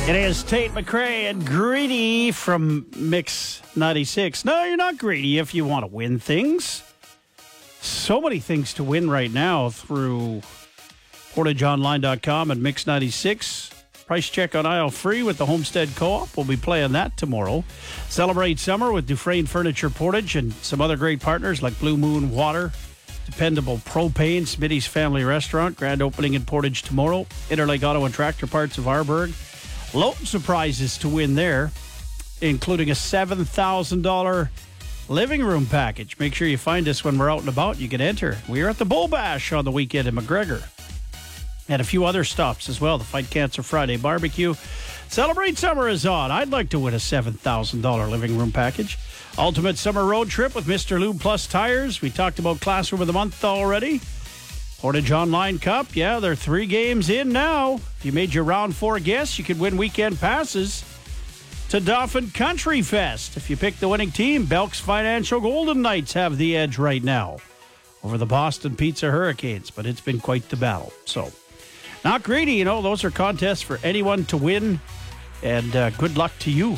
It is Tate McRae and Greedy from Mix 96. No, you're not greedy if you want to win things. So many things to win right now through PortageOnline.com and Mix 96. Price check on aisle free with the Homestead Co-op. We'll be playing that tomorrow. Celebrate summer with Dufresne Furniture Portage and some other great partners like Blue Moon Water, Dependable Propane, Smitty's Family Restaurant, grand opening in Portage tomorrow, Interlake Auto and Tractor Parts of Arborg. Loads of prizes to win there, including a $7,000 living room package. Make sure you find us when we're out and about. You can enter. We are at the Bull Bash on the weekend in McGregor. And a few other stops as well. The Fight Cancer Friday barbecue. Celebrate Summer is on. I'd like to win a $7,000 living room package. Ultimate Summer Road Trip with Mr. Lube Plus Tires. We talked about Classroom of the Month already. Portage Online Cup, yeah, they're 3 games in now. If you made your round 4 guess, you could win weekend passes to Dauphin Country Fest. If you pick the winning team, Belk's Financial Golden Knights have the edge right now over the Boston Pizza Hurricanes, but it's been quite the battle. So, not greedy, those are contests for anyone to win, and good luck to you.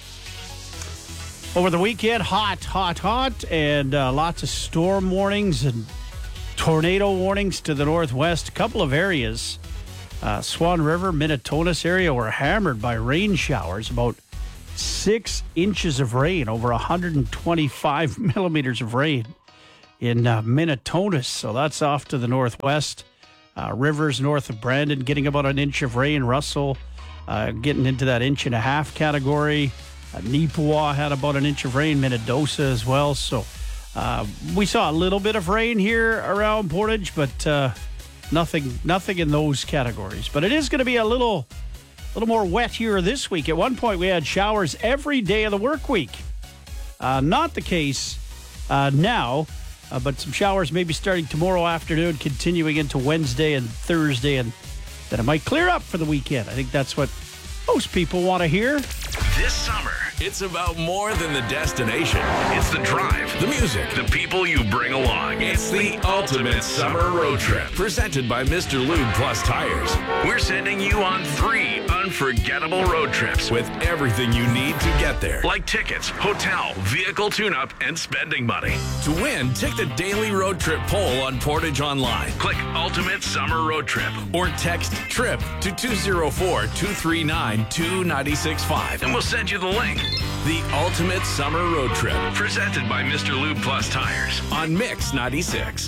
Over the weekend, hot, and lots of storm warnings and tornado warnings to the northwest. A couple of areas, Swan River, Minnetonka area, were hammered by rain showers. About 6 inches of rain, over 125 millimeters of rain in Minnetonka. So that's off to the northwest. Rivers north of Brandon getting about an inch of rain. Russell getting into that 1.5 inch category. Neepawa had about an inch of rain. Minnedosa as well. So we saw a little bit of rain here around Portage, but nothing in those categories. But it is going to be a little more wet here this week. At one point, we had showers every day of the work week. Not the case now, but some showers maybe starting tomorrow afternoon, continuing into Wednesday and Thursday, and then it might clear up for the weekend. I think that's what most people want to hear. This summer, it's about more than the destination. It's the drive, the music, the people you bring along. It's the ultimate summer road trip. Presented by Mr. Lube Plus Tires. We're sending you on 3 unforgettable road trips with everything you need to get there. Like tickets, hotel, vehicle tune-up, and spending money. To win, take the daily road trip poll on Portage Online. Click Ultimate Summer Road Trip or text TRIP to 204-239-2965 and we'll send you the link. The Ultimate Summer Road Trip, presented by Mr. Lube Plus Tires on Mix 96.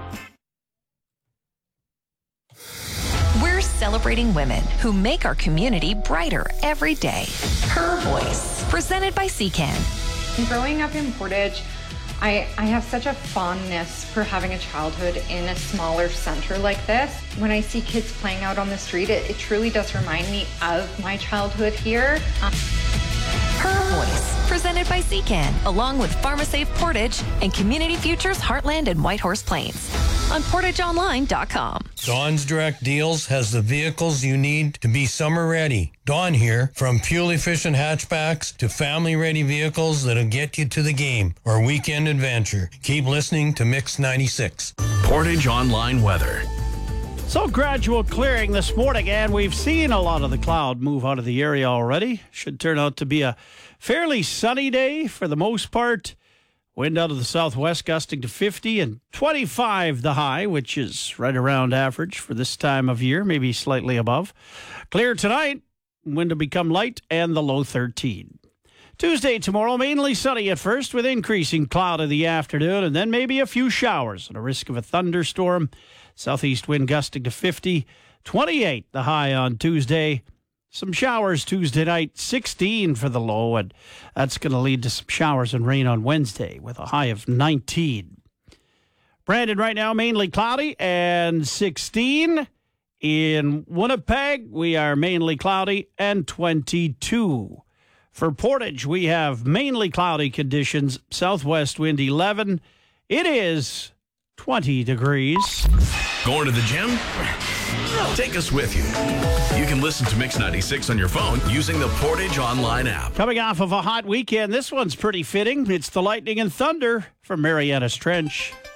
We're celebrating women who make our community brighter every day. Her Voice, presented by Secan. Growing up in Portage, I have such a fondness for having a childhood in a smaller center like this. When I see kids playing out on the street, it truly does remind me of my childhood here. Her Voice, presented by Secan, along with PharmaSafe Portage and Community Futures Heartland and Whitehorse Plains on PortageOnline.com. Dawn's Direct Deals has the vehicles you need to be summer ready. Dawn here, from fuel-efficient hatchbacks to family-ready vehicles that'll get you to the game or weekend adventure. Keep listening to Mix 96. Portage Online weather. So gradual clearing this morning, and we've seen a lot of the cloud move out of the area already. Should turn out to be a fairly sunny day for the most part. Wind out of the southwest gusting to 50 and 25 the high, which is right around average for this time of year, maybe slightly above. Clear tonight, wind to become light and the low 13. Tuesday tomorrow, mainly sunny at first with increasing cloud in the afternoon and then maybe a few showers and a risk of a thunderstorm. Southeast wind gusting to 50, 28 the high on Tuesday. Some showers Tuesday night, 16 for the low, and that's going to lead to some showers and rain on Wednesday with a high of 19. Brandon right now mainly cloudy and 16. In Winnipeg, we are mainly cloudy and 22. For Portage, we have mainly cloudy conditions, southwest wind 11. It is 20 degrees. Going to the gym? Take us with you. You can listen to Mix 96 on your phone using the Portage Online app. Coming off of a hot weekend, this one's pretty fitting. It's the lightning and thunder from Marianas Trench.